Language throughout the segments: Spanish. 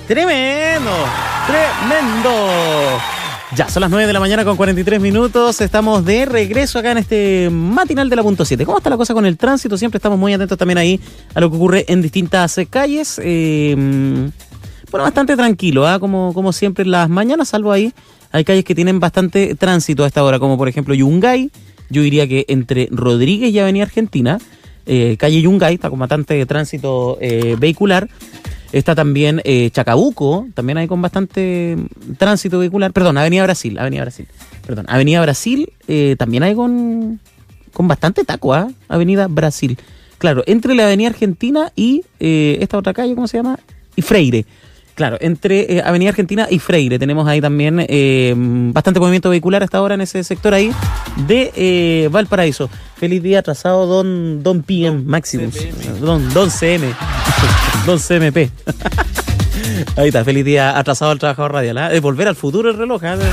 ¡Tremendo! ¡Tremendo! Ya, son las 9 de la mañana con 43 minutos. Estamos de regreso acá en este matinal de la punto 7. ¿Cómo está la cosa con el tránsito? Siempre estamos muy atentos también ahí a lo que ocurre en distintas calles. Bueno, bastante tranquilo, ¿eh? Como siempre en las mañanas, salvo ahí. Hay calles que tienen bastante tránsito a esta hora, como por ejemplo Yungay. Yo diría que entre Rodríguez y Avenida Argentina, calle Yungay, está con bastante tránsito vehicular. Está también Chacabuco, también hay con bastante tránsito vehicular. Perdón, Avenida Brasil. Perdón, Avenida Brasil también hay con bastante taco, ¿eh? Avenida Brasil. Claro, entre la Avenida Argentina y esta otra calle, ¿cómo se llama? Y Freire. Claro, entre Avenida Argentina y Freire tenemos ahí también bastante movimiento vehicular hasta ahora en ese sector ahí de Valparaíso. Feliz día atrasado, don PM Maximus. Don CM. Don CMP. Ahí está, feliz día atrasado al trabajador radial. ¿Eh? Volver al futuro el reloj. ¿Eh?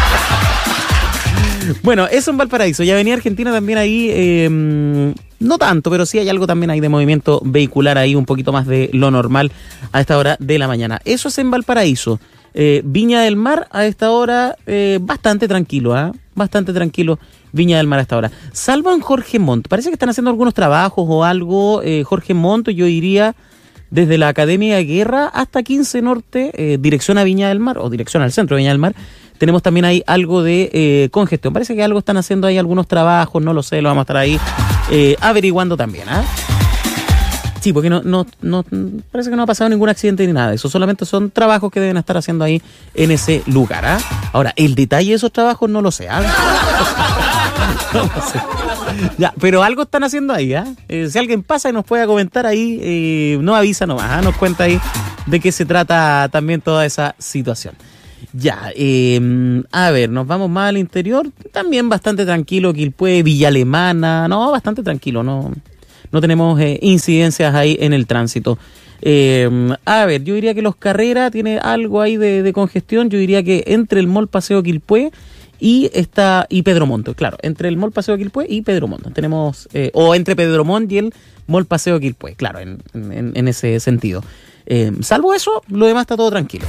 Bueno, eso en Valparaíso. Y Avenida Argentina también ahí, no tanto, pero sí hay algo también ahí de movimiento vehicular ahí, un poquito más de lo normal a esta hora de la mañana. Eso es en Valparaíso. Viña del Mar a esta hora, bastante tranquilo, ¿eh? Bastante tranquilo Viña del Mar a esta hora. Salvo en Jorge Montt. Parece que están haciendo algunos trabajos o algo. Jorge Montt, yo iría desde la Academia de Guerra hasta 15 Norte, dirección a Viña del Mar, o dirección al centro de Viña del Mar. Tenemos también ahí algo de congestión. Parece que algo están haciendo ahí, algunos trabajos, no lo sé, lo vamos a estar ahí averiguando también, ¿ah? Sí, porque no parece que no ha pasado ningún accidente ni nada de eso. Solamente son trabajos que deben estar haciendo ahí en ese lugar, ¿ah? Ahora, el detalle de esos trabajos no lo sé, ¿ah? No lo sé. Ya, pero algo están haciendo ahí, ¿ah? Si alguien pasa y nos puede comentar ahí, nos avisa nomás, ¿ah? Nos cuenta ahí de qué se trata también toda esa situación. Ya, a ver, nos vamos más al interior. También bastante tranquilo, Quilpué, Villa Alemana. No, bastante tranquilo, no tenemos incidencias ahí en el tránsito. A ver, yo diría que Los Carreras tiene algo ahí de congestión. Yo diría que entre el Mall Paseo Quilpué y Pedro Montt. Claro, entre el Mall Paseo Quilpué y Pedro Montt. Tenemos, o entre Pedro Montt y el Mall Paseo Quilpué. Claro, en ese sentido. Salvo eso, lo demás está todo tranquilo.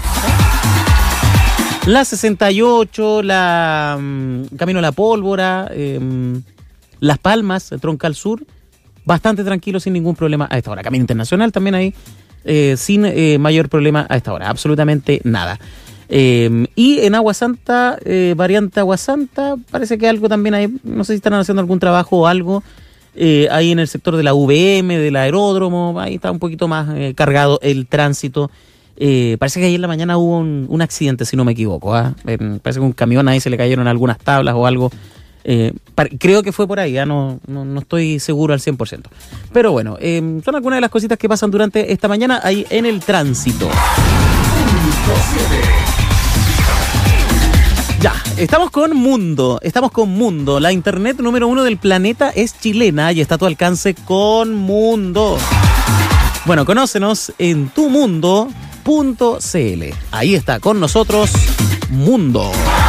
La 68, Camino a la Pólvora, Las Palmas, Troncal Sur, bastante tranquilo, sin ningún problema a esta hora. Camino Internacional también ahí, sin mayor problema a esta hora, absolutamente nada. Y en Agua Santa, variante Agua Santa, parece que algo también hay, no sé si están haciendo algún trabajo o algo, ahí en el sector de la VM, del aeródromo, ahí está un poquito más cargado el tránsito. Parece que ayer en la mañana hubo un accidente, si no me equivoco, ¿eh? Parece que un camión ahí se le cayeron algunas tablas o algo. Creo que fue por ahí, ¿eh? No estoy seguro al 100%. Pero bueno, son algunas de las cositas que pasan durante esta mañana ahí en el tránsito. Ya, estamos con Mundo. La internet número 1 del planeta es chilena y está a tu alcance con Mundo. Bueno, conócenos en tumundo.cl. Ahí está con nosotros Mundo.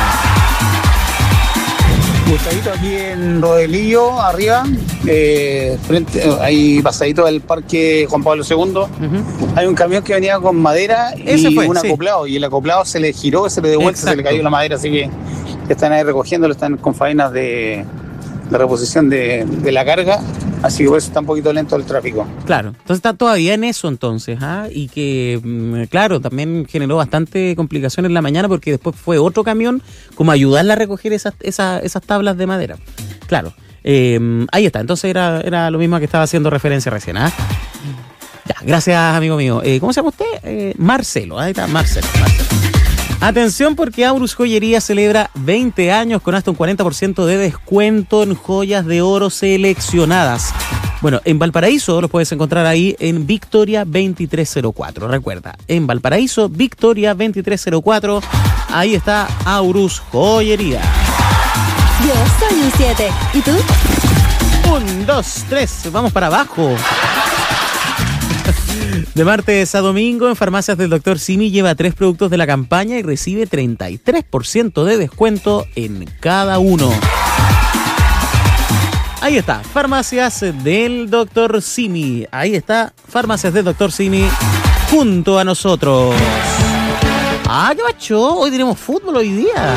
Gustadito aquí en Rodelillo, arriba, frente, ahí pasadito del Parque Juan Pablo II. Uh-huh. Hay un camión que venía con madera y un acoplado, y el acoplado se le giró, se le dio vuelta, se le cayó la madera, así que están ahí recogiéndolo, están con faenas de reposición de la carga, así que por eso está un poquito lento el tráfico. Claro, entonces está todavía en eso entonces, ¿ah? Y que, claro, también generó bastante complicaciones en la mañana porque después fue otro camión como a ayudarle a recoger esas tablas de madera. Claro, ahí está, entonces era lo mismo que estaba haciendo referencia recién, ¿ah? Ya, gracias amigo mío. ¿Cómo se llama usted? Marcelo, ahí está, Marcelo. Atención porque Aurus Joyería celebra 20 años con hasta un 40% de descuento en joyas de oro seleccionadas. Bueno, en Valparaíso los puedes encontrar ahí en Victoria 2304. Recuerda, en Valparaíso, Victoria 2304. Ahí está Aurus Joyería. Yo soy un 7. ¿Y tú? 1, 2, 3. Vamos para abajo. De martes a domingo, en Farmacias del Dr. Simi lleva 3 productos de la campaña y recibe 33% de descuento en cada uno. Ahí está, Farmacias del Dr. Simi. Ahí está, Farmacias del Dr. Simi junto a nosotros. Ah, qué macho. Hoy tenemos fútbol hoy día.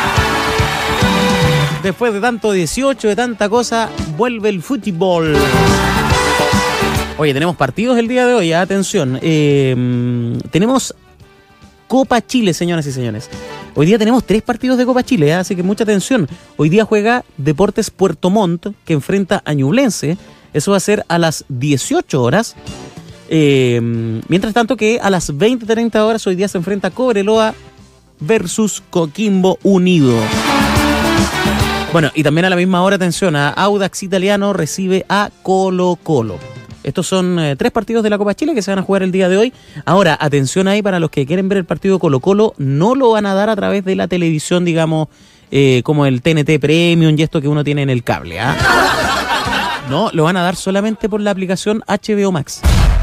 Después de tanto 18, de tanta cosa, vuelve el fútbol. Oye, tenemos partidos el día de hoy, atención. Tenemos Copa Chile, señoras y señores. Hoy día tenemos 3 partidos de Copa Chile, así que mucha atención. Hoy día juega Deportes Puerto Montt, que enfrenta a Ñublense. Eso va a ser a las 18 horas. Mientras tanto que a las 20:30 horas hoy día se enfrenta Cobreloa versus Coquimbo Unido. Bueno, y también a la misma hora, atención, a Audax Italiano recibe a Colo-Colo. Estos son 3 partidos de la Copa Chile que se van a jugar el día de hoy. Ahora, atención ahí para los que quieren ver el partido de Colo-Colo, no lo van a dar a través de la televisión, digamos, como el TNT Premium y esto que uno tiene en el cable. No, lo van a dar solamente por la aplicación HBO Max.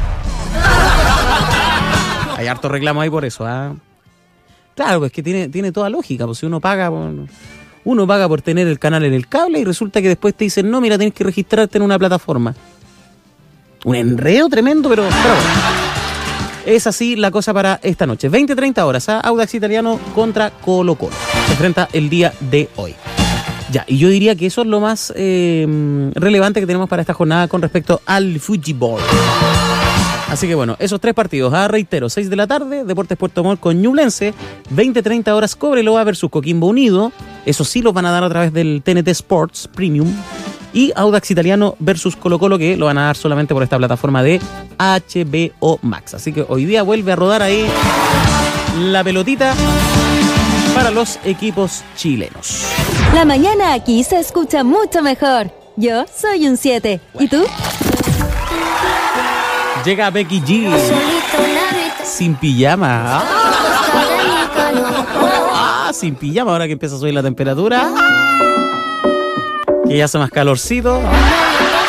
Hay harto reclamo ahí por eso. Claro, pues que tiene toda lógica, pues si uno paga por tener el canal en el cable y resulta que después te dicen, no, mira, tienes que registrarte en una plataforma. Un enredo tremendo, pero bueno. Es así la cosa para esta noche. 20:30 horas, Audax Italiano contra Colo-Colo. Se enfrenta el día de hoy. Ya, y yo diría que eso es lo más relevante que tenemos para esta jornada con respecto al fútbol. Así que bueno, esos 3 partidos, reitero, 6 de la tarde, Deportes Puerto Montt con Ñublense, 20:30 horas Cobreloa versus Coquimbo Unido, eso sí los van a dar a través del TNT Sports Premium, y Audax Italiano versus Colo-Colo, que lo van a dar solamente por esta plataforma de HBO Max. Así que hoy día vuelve a rodar ahí la pelotita para los equipos chilenos. La mañana aquí se escucha mucho mejor. Yo soy un 7. ¿Y tú? Llega Becky G sin pijama. Sin pijama, ahora que empieza a subir la temperatura. Que ya hace más calorcito.